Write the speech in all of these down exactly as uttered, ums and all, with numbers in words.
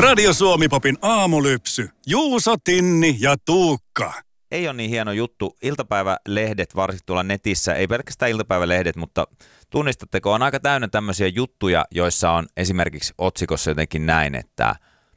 Radio Suomi-popin aamulypsy. Juuso, Tinni ja Tuukka. Ei ole niin hieno juttu. Iltapäivälehdet, varsinkin tuolla netissä, ei pelkästään iltapäivälehdet, mutta tunnistatteko, on aika täynnä tämmöisiä juttuja, joissa on esimerkiksi otsikossa jotenkin näin, että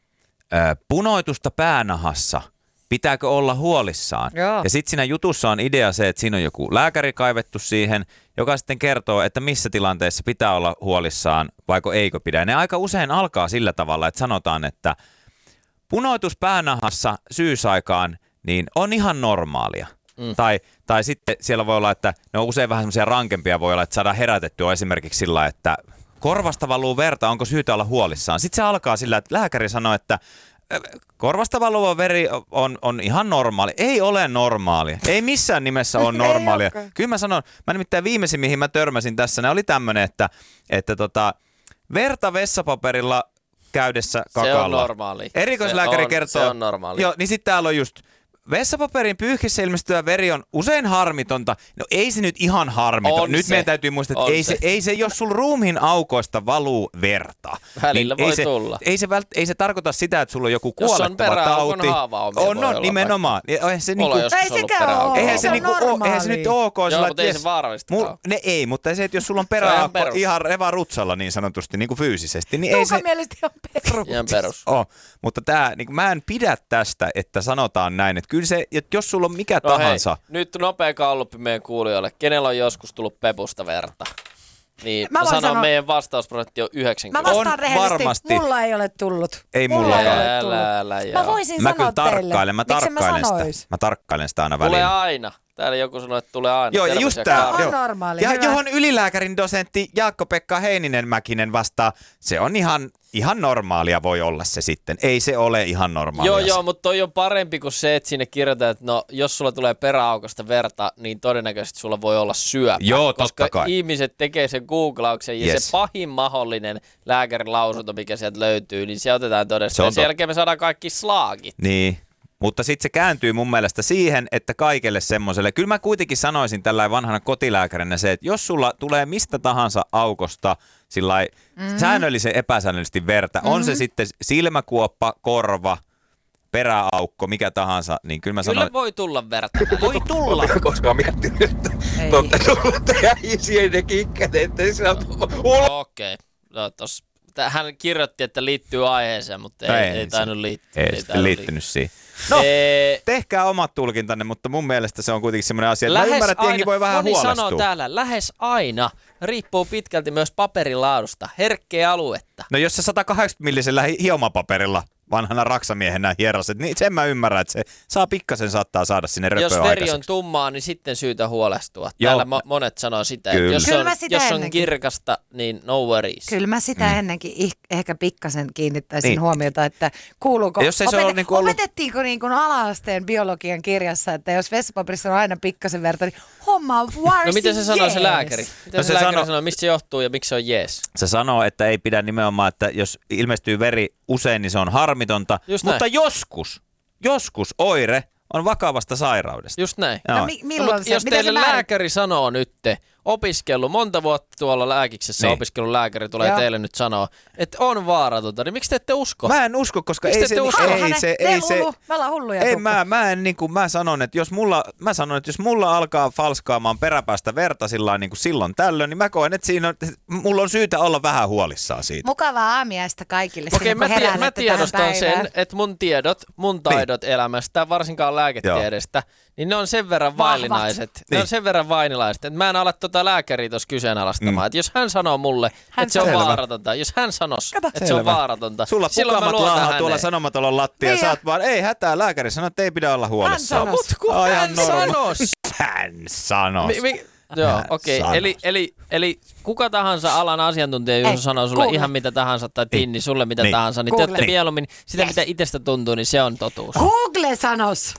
ää, punoitusta päänahassa, pitääkö olla huolissaan? Joo. Ja sitten siinä jutussa on idea se, että siinä on joku lääkäri kaivettu siihen, joka sitten kertoo, että missä tilanteessa pitää olla huolissaan, vaiko eikö pidä. Ja ne aika usein alkaa sillä tavalla, että sanotaan, että punoitus päänahassa syysaikaan niin on ihan normaalia. Mm. Tai, tai sitten siellä voi olla, että ne on usein vähän semmoisia rankempia, voi olla, että saadaan herätettyä esimerkiksi sillä, että korvasta valuu verta, onko syytä olla huolissaan. Sitten se alkaa sillä, että lääkäri sanoo, että korvasta valuva veri on, on ihan normaali. Ei ole normaalia. Ei missään nimessä ole normaalia. Kyllä mä sanon, mä nimittäin viimeisin, mihin mä törmäsin tässä, ne oli tämmönen, että, että tota, verta vessapaperilla käydessä kakalla. Se on normaali. Erikoislääkäri se on, kertoo. Se on normaali. Joo, niin sitten täällä on just vessapaperin pyyhkissä ilmestyvä veri on usein harmitonta. No ei se nyt ihan harmiton. On nyt se. meidän täytyy muistaa, että ei se. Se, ei se, jos sul ruumiin aukoista valuu verta. Välillä niin voi ei se, tulla. Ei se, vält, ei se tarkoita sitä, että sulla on joku jos kuolettava on tauti. On, on, on nimenomaan. Eihän se, niinku, ei sekään ole. eihän se, niinku, normaali. eihän se nyt ok. Joo, sillä, mutta ei yes, se vaarallista mul, ne ei, mutta se, että jos sulla on peräaukko ihan, ihan reva rutsalla niin sanotusti niin kuin fyysisesti. Niin ei se mielestä ihan perus. Ihan perus. Oh, mutta tää, niin mä en pidä tästä, että sanotaan näin. Että kyllä se, että jos sulla on mikä no tahansa. Hei, nyt nopea galluppi meidän kuulijoille. Kenellä on joskus tullut pepusta verta? Niin, mä, mä sanon, sanoa, meidän vastausprosentti on yhdeksänkymmentä. Mä vastaan on rehellisesti, varmasti. Mulla ei ole tullut. Ei mulla mullakaan. ei ole tullut. Älä, älä, mä voisin mä sanoa kyllä tarkkailen, mä tarkkailen mä sitä. Mä tarkkailen sitä aina välillä. Tulee aina. Täällä joku sanoi, että tulee aina. Joo, ja just tää. On normaali. Ja hyvä. johon ylilääkärin dosentti Jaakko-Pekka Heininen-Mäkinen vastaa, se on ihan, ihan normaalia voi olla se sitten. Ei se ole ihan normaalia. Joo, joo, mutta toi on parempi kuin se, että sinne kirjoitetaan, että no, jos sulla tulee peräaukosta verta, niin todennäköisesti sulla voi olla syöpä. Joo, totta koska kai. ihmiset tekee sen googlauksen ja yes. se pahin mahdollinen lääkärin lausunto, mikä sieltä löytyy, niin se otetaan todesta. Ja sen tot... jälkeen me saadaan kaikki slaagit. Niin. Mutta sitten se kääntyy mun mielestä siihen, että kaikelle semmoiselle, kyllä mä kuitenkin sanoisin tällainen vanhana kotilääkärinä se, että jos sulla tulee mistä tahansa aukosta sillai mm-hmm. säännöllisen epäsäännöllisesti verta, mm-hmm. on se sitten silmäkuoppa, korva, peräaukko, mikä tahansa, niin kyllä mä kyllä sanon... voi tulla verta. Voi tulla! Oletko koskaan miettinyt, että te olette tullut teidän isien ne kikkäneet, ettei sieltä ulos? Okei, no tossa. Hän kirjoitti, että liittyy aiheeseen, mutta no ei, ei, ei tainnut liittyä. Ei, ei sitten liittynyt siihen. No, ee... tehkää omat tulkintanne, mutta mun mielestä se on kuitenkin semmoinen asia, että lähes mä ymmärrän, että jengi voi vähän moni huolestua. sanoo täällä, lähes aina riippuu pitkälti myös paperilaadusta, herkkeä aluetta. No jos se sata kahdeksankymmentä millisellä hiomapaperilla vanhana raksamiehenä hieroset, niin sen mä ymmärrän, että se saa pikkasen saattaa saada sinne röpöä aikaiseksi. Jos veri on aikaiseksi. tummaa, niin sitten syytä huolestua. Joo. Täällä mo- monet sanoo sitä, että jos, Kyllä on, jos on ennenkin. kirkasta, niin no worries. Kyllä mä sitä mm. ennenkin ih- ehkä pikkasen kiinnittäisin niin. huomiota, että kuuluuko, jos ei se opet- ole niin kuin ollut... opetettiinko niin kuin ala-asteen biologian kirjassa, että jos vessapaperissa on aina pikkasen verta, niin homma on varsin No miten se sanoo jees. se lääkäri? Miten No se, se lääkäri sano... sanoo, mistä se johtuu ja miksi se on jees? Se sanoo, että ei pidä nimenomaan, että jos ilmestyy veri usein, niin se on harmitonta. Just mutta näin. joskus, joskus oire on vakavasta sairaudesta. Just näin. Joo. No, mi- milloin no, se? jos Miten teille se määrit- lääkäri sanoo nytte, opiskellut monta vuotta tuolla lääkiksessä, Niin. opiskellut lääkäri tulee Joo. teille nyt sanoa, että on vaaratonta, niin miksi te ette usko? Mä en usko, koska Mistä ei te se, ette usko? ei Harhanen, se, te ei se, hullu. Me ollaan hulluja. ei Tukka. mä, mä en niin kuin, mä sanon, että jos mulla, mä sanon, että jos mulla alkaa falskaamaan peräpäästä verta sillä niin kuin silloin tällöin, niin mä koen, että siinä on, mulla on syytä olla vähän huolissaan siitä. Mukavaa aamiaista kaikille. Okei, silloin, mä, kun tie, mä heräilette tähän tiedostan sen, päivään. että mun tiedot, mun taidot niin. elämästä, varsinkaan lääketiedestä, niin ne on sen verran Vahvat. vaillinaiset. Ne Niin. on sen verran vainilaiset, että mä en ala tota lääkäriä tuossa kyseenalaistamaan. Mm. Että jos hän sanoo mulle, Hän että se on sanoo. vaaratonta, jos hän sanoisi, Kato. että se Selvä. on vaaratonta, Sulla silloin mä pukamat luotan laahaa häneen. tuolla sanomatalon lattia, Niin sä ja- oot vaan, ei hätää, lääkäri sanoo, että ei pidä olla huolissaan. Hän Mut kun Ai, hän ihan norma- sanos. Hän sanos. Mi- mi- Joo, Hän okei. sanos. Eli, eli, eli kuka tahansa alan asiantuntija, jos Ei, sanoo sulle Google. ihan mitä tahansa, tai Tinni sulle mitä Niin. tahansa, niin Google. te olette mieluummin sitä, Yes. mitä itsestä tuntuu, niin se on totuus. Google sanos.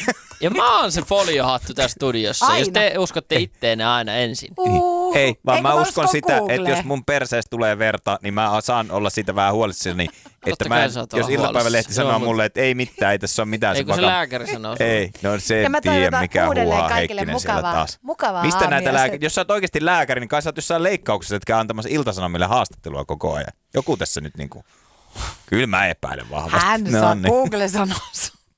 Ja mä oon se foliohattu tässä studiossa, Aina. jos te uskotte itteenne aina ensin. Uh, Ei, vaan eikö mä mä uskon usko sitä, Google? että jos mun perseestä tulee verta, niin mä saan olla siitä vähän huolissani. Että mä kai en, saat olla jos iltapäivälehti huolissasi. sanoo Joo, mulle, että ei mitään, ei tässä ole mitään. Eikö se vaka- lääkäri sanoo sulle? Ei, no se Ja en mä tiedä toivotan mikä uudelleen huuhaa kaikille Heikkinen siellä mukavaa- taas. mukavaa Mistä näitä aamiaista. lääkäriä, jos sä oot oikeasti lääkäri, niin kai sä oot jossain leikkauksessa, etkä antamassa Ilta-Sanomille haastattelua koko ajan. Joku tässä nyt niinku, Kyllä mä epäilen vahvasti. Hän No saa, niin. Google sanoo